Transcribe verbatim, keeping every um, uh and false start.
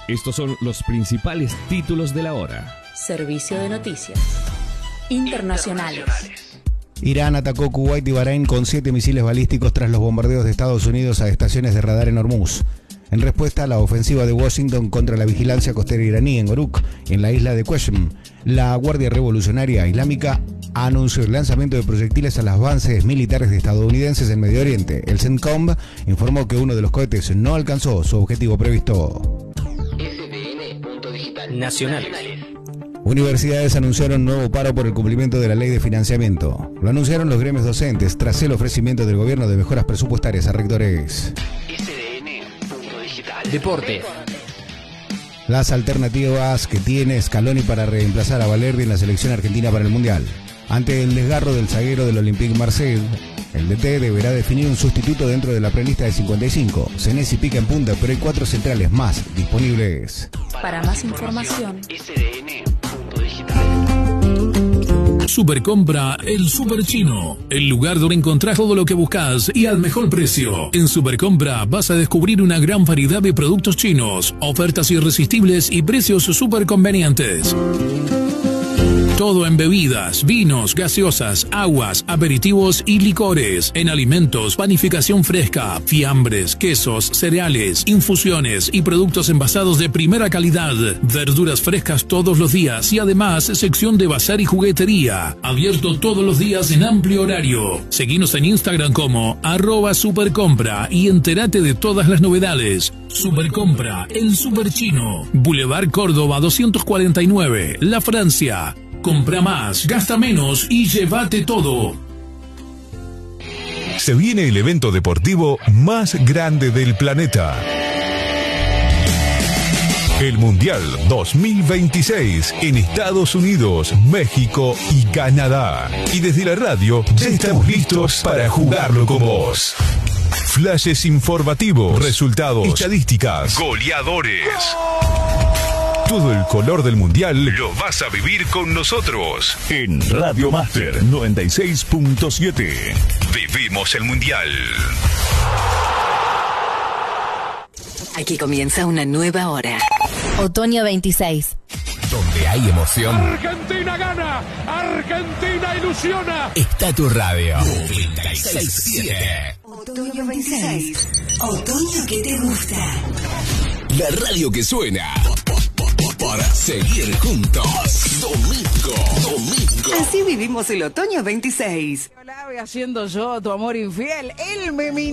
Estos son los principales títulos de la hora. Servicio de noticias internacionales. Irán atacó Kuwait y Bahrein con siete misiles balísticos tras los bombardeos de Estados Unidos a estaciones de radar en Hormuz. En respuesta a la ofensiva de Washington contra la vigilancia costera iraní en Uruk, en la isla de Qasem, la Guardia Revolucionaria Islámica anunció el lanzamiento de proyectiles a las bases militares estadounidenses en Medio Oriente. El CENTCOM informó que uno de los cohetes no alcanzó su objetivo previsto. Nacionales. Universidades anunciaron nuevo paro por el cumplimiento de la ley de financiamiento. Lo anunciaron los gremios docentes tras el ofrecimiento del gobierno de mejoras presupuestarias a rectores. Deporte. Las alternativas que tiene Scaloni para reemplazar a Valerdi en la selección argentina para el Mundial. Ante el desgarro del zaguero del Olympique Marsella, el D T deberá definir un sustituto dentro de la prelista de cincuenta y cinco. Senesi pica en punta, pero hay cuatro centrales más disponibles. Para más información, Supercompra El Super Chino, el lugar donde encontrás todo lo que buscas y al mejor precio. En Supercompra vas a descubrir una gran variedad de productos chinos, ofertas irresistibles y precios súper convenientes. Todo en bebidas, vinos, gaseosas, aguas, aperitivos y licores. En alimentos, panificación fresca, fiambres, quesos, cereales, infusiones y productos envasados de primera calidad. Verduras frescas todos los días y además sección de bazar y juguetería. Abierto todos los días en amplio horario. Seguinos en Instagram como arroba supercompra y entérate de todas las novedades. Supercompra, el Super Chino. Boulevard Córdoba doscientos cuarenta y nueve, La Francia. Compra más, gasta menos y llévate todo. Se viene el evento deportivo más grande del planeta. El Mundial dos mil veintiséis en Estados Unidos, México y Canadá. Y desde la radio ya estamos listos para jugarlo con vos. Flashes informativos, resultados, estadísticas, goleadores. Todo el color del Mundial lo vas a vivir con nosotros. En Radio Master noventa y seis punto siete. Vivimos el Mundial. Aquí comienza una nueva hora. Otoño veintiséis. Donde hay emoción. Argentina gana. Argentina ilusiona. Está tu radio. noventa y seis punto siete. Otoño veintiséis. Otoño que te gusta. La radio que suena. Para seguir juntos. Domingo, domingo. Así vivimos el otoño veintiséis. Hola, voy haciendo yo, tu amor infiel. Él me